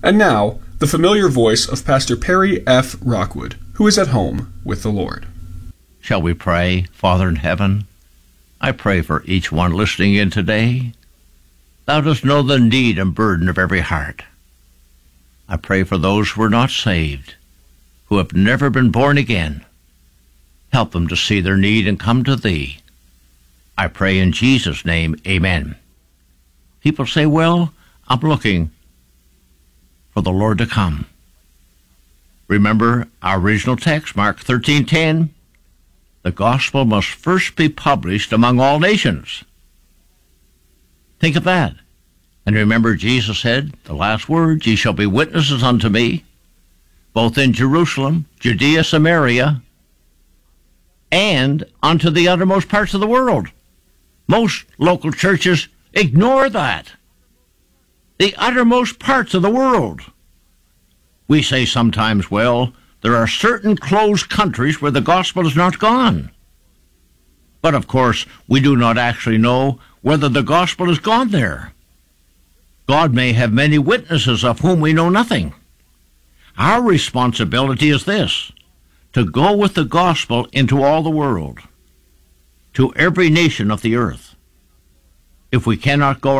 And now, the familiar voice of Pastor Perry F. Rockwood, who is at home with the Lord. Shall we pray? Father in heaven, I pray for each one listening in today. Thou dost know the need and burden of every heart. I pray for those who are not saved, who have never been born again. Help them to see their need and come to Thee. I pray in Jesus' name, amen. People say, well, I'm looking for the Lord to come. Remember our original text, Mark 13:10. The gospel must first be published among all nations. Think of that. And remember, Jesus said, the last words, ye shall be witnesses unto me, both in Jerusalem, Judea, Samaria, and unto the uttermost parts of the world. Most local churches ignore that. The uttermost parts of the world. We say sometimes, well, there are certain closed countries where the gospel is not gone. But of course, we do not actually know whether the gospel is gone there. God may have many witnesses of whom we know nothing. Our responsibility is this, to go with the gospel into all the world, to every nation of the earth. If we cannot go